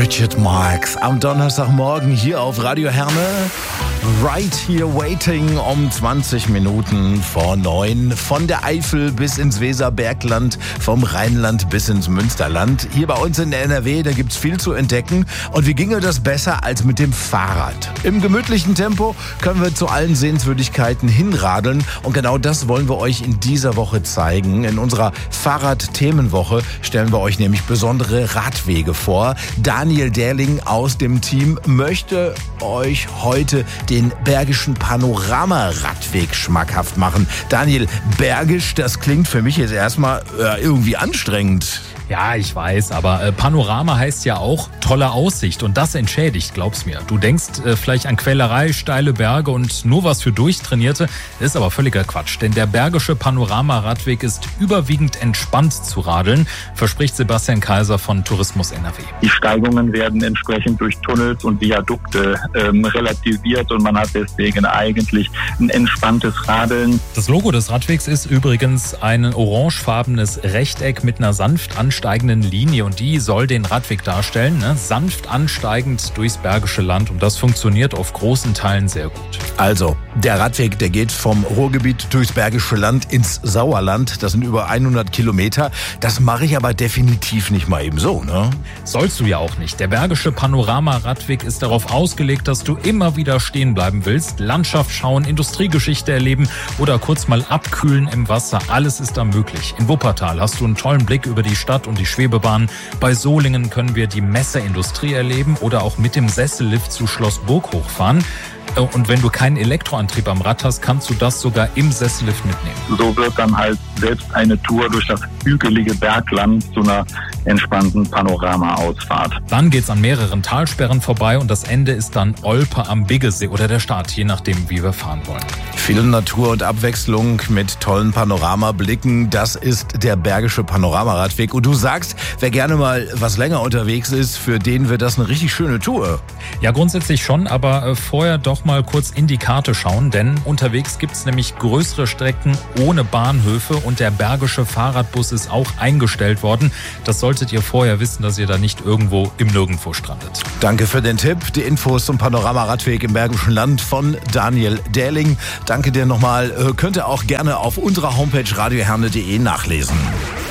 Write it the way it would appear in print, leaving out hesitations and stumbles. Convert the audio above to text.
Richard Marx am Donnerstagmorgen hier auf Radio Herne. Right Here Waiting um 20 Minuten vor 9. Von der Eifel bis ins Weserbergland, vom Rheinland bis ins Münsterland. Hier bei uns in der NRW, da gibt's viel zu entdecken. Und wie ginge das besser als mit dem Fahrrad? Im gemütlichen Tempo können wir zu allen Sehenswürdigkeiten hinradeln. Und genau das wollen wir euch in dieser Woche zeigen. In unserer Fahrrad-Themenwoche stellen wir euch nämlich besondere Radwege vor. Daniel Derling aus dem Team möchte euch heute den Bergischen Panorama-Radweg schmackhaft machen. Daniel, Bergisch, das klingt für mich jetzt erstmal irgendwie anstrengend. Ja, ich weiß, aber Panorama heißt ja auch tolle Aussicht und das entschädigt, glaub's mir. Du denkst vielleicht an Quälerei, steile Berge und nur was für Durchtrainierte, ist aber völliger Quatsch, denn der Bergische Panorama-Radweg ist überwiegend entspannt zu radeln, verspricht Sebastian Kaiser von Tourismus NRW. Die Steigungen werden entsprechend durch Tunnels und Viadukte relativiert und man hat deswegen eigentlich ein entspanntes Radeln. Das Logo des Radwegs ist übrigens ein orangefarbenes Rechteck mit einer sanft ansteigenden Linie und die soll den Radweg darstellen, ne? Sanft ansteigend durchs Bergische Land und das funktioniert auf großen Teilen sehr gut. Also, der Radweg, der geht vom Ruhrgebiet durchs Bergische Land ins Sauerland. Das sind über 100 Kilometer. Das mache ich aber definitiv nicht mal eben so, ne? Sollst du ja auch nicht. Der Bergische Panorama-Radweg ist darauf ausgelegt, dass du immer wieder stehen bleiben willst, Landschaft schauen, Industriegeschichte erleben oder kurz mal abkühlen im Wasser. Alles ist da möglich. In Wuppertal hast du einen tollen Blick über die Stadt und die Schwebebahn. Bei Solingen können wir die Messeindustrie erleben oder auch mit dem Sessellift zu Schloss Burg hochfahren. Und wenn du keinen Elektroantrieb am Rad hast, kannst du das sogar im Sessellift mitnehmen. So wird dann halt selbst eine Tour durch das hügelige Bergland zu einer entspannten Panorama-Ausfahrt. Dann geht's an mehreren Talsperren vorbei und das Ende ist dann Olpe am Biggesee oder der Start, je nachdem, wie wir fahren wollen. Viel Natur und Abwechslung mit tollen Panoramablicken, das ist der Bergische Panoramaradweg. Und du sagst, wer gerne mal was länger unterwegs ist, für den wird das eine richtig schöne Tour. Ja, grundsätzlich schon, aber vorher doch mal kurz in die Karte schauen, denn unterwegs gibt's nämlich größere Strecken ohne Bahnhöfe und der Bergische Fahrradbus ist auch eingestellt worden. Das solltet ihr vorher wissen, dass ihr da nicht irgendwo im Nirgendwo strandet. Danke für den Tipp. Die Infos zum Panoramaradweg im Bergischen Land von Daniel Derling. Danke dir nochmal. Könnt ihr auch gerne auf unserer Homepage radioherne.de nachlesen.